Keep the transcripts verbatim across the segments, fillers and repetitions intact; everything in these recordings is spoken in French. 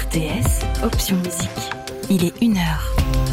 R T S, option musique. Il est une heure.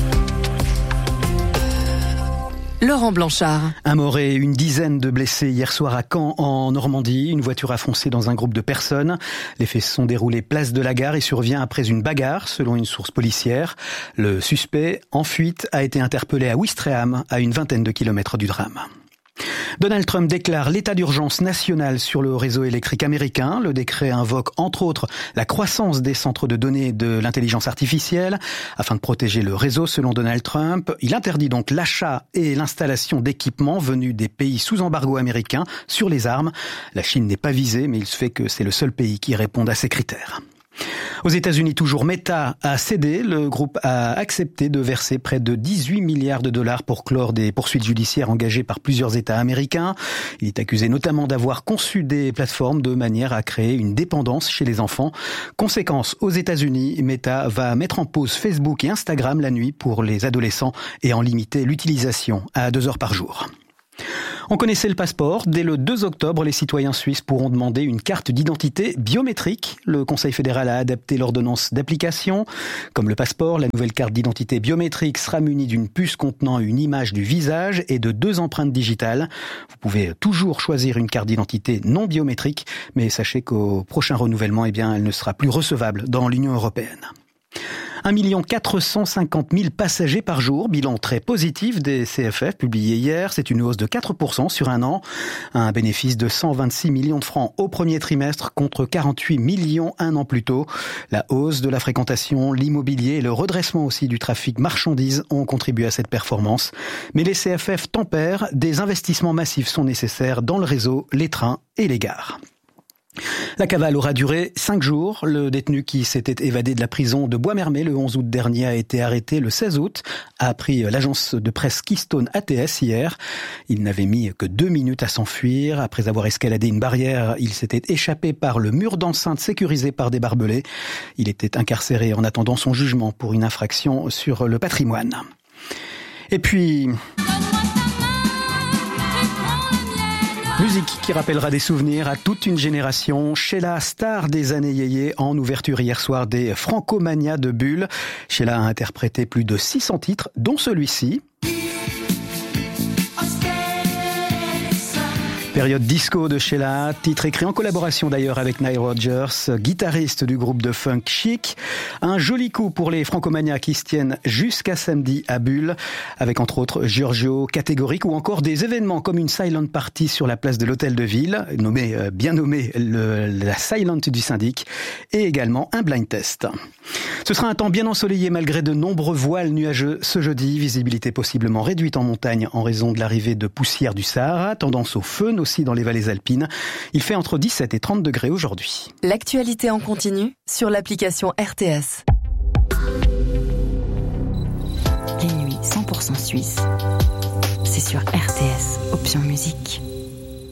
Laurent Blanchard. Un mort et une dizaine de blessés hier soir à Caen, en Normandie. Une voiture a foncé dans un groupe de personnes. Les faits se sont déroulés place de la Gare et survient après une bagarre, selon une source policière. Le suspect, en fuite, a été interpellé à Ouistreham, à une vingtaine de kilomètres du drame. Donald Trump déclare l'état d'urgence national sur le réseau électrique américain. Le décret invoque entre autres la croissance des centres de données de l'intelligence artificielle. Afin de protéger le réseau, selon Donald Trump, il interdit donc l'achat et l'installation d'équipements venus des pays sous embargo américain sur les armes. La Chine n'est pas visée, mais il se fait que c'est le seul pays qui réponde à ces critères. Aux États-Unis, toujours, Meta a cédé. Le groupe a accepté de verser près de dix-huit milliards de dollars pour clore des poursuites judiciaires engagées par plusieurs États américains. Il est accusé notamment d'avoir conçu des plateformes de manière à créer une dépendance chez les enfants. Conséquence, aux États-Unis, Meta va mettre en pause Facebook et Instagram la nuit pour les adolescents et en limiter l'utilisation à deux heures par jour. On connaissait le passeport. Dès le deux octobre, les citoyens suisses pourront demander une carte d'identité biométrique. Le Conseil fédéral a adapté l'ordonnance d'application. Comme le passeport, la nouvelle carte d'identité biométrique sera munie d'une puce contenant une image du visage et de deux empreintes digitales. Vous pouvez toujours choisir une carte d'identité non biométrique, mais sachez qu'au prochain renouvellement, eh bien, elle ne sera plus recevable dans l'Union européenne. un million quatre cent cinquante mille passagers par jour, bilan très positif des C F F publié hier. C'est une hausse de quatre pour cent sur un an. Un bénéfice de cent vingt-six millions de francs au premier trimestre contre quarante-huit millions un an plus tôt. La hausse de la fréquentation, l'immobilier et le redressement aussi du trafic marchandises ont contribué à cette performance. Mais les C F F tempèrent, des investissements massifs sont nécessaires dans le réseau, les trains et les gares. La cavale aura duré cinq jours. Le détenu qui s'était évadé de la prison de Bois-Mermet le onze août dernier a été arrêté le seize août, a appris l'agence de presse Keystone A T S hier. Il n'avait mis que deux minutes à s'enfuir. Après avoir escaladé une barrière, il s'était échappé par le mur d'enceinte sécurisé par des barbelés. Il était incarcéré en attendant son jugement pour une infraction sur le patrimoine. Et puis... musique qui rappellera des souvenirs à toute une génération. Sheila, star des années yéyé, en ouverture hier soir des Francomania de Bulle. Sheila a interprété plus de six cents titres, dont celui-ci. Période disco de Sheila, titre écrit en collaboration d'ailleurs avec Nile Rodgers, guitariste du groupe de funk Chic. Un joli coup pour les Francomania qui se tiennent jusqu'à samedi à Bulle, avec entre autres Giorgio, Catégorique ou encore des événements comme une silent party sur la place de l'Hôtel de Ville, nommé, euh, bien nommé le, la silent du syndic, et également un blind test. Ce sera un temps bien ensoleillé malgré de nombreux voiles nuageux ce jeudi, visibilité possiblement réduite en montagne en raison de l'arrivée de poussière du Sahara, tendance au feu aussi dans les vallées alpines. Il fait entre dix-sept et trente degrés aujourd'hui. L'actualité en continu sur l'application R T S. Les nuits cent pour cent suisses, c'est sur R T S, option musique.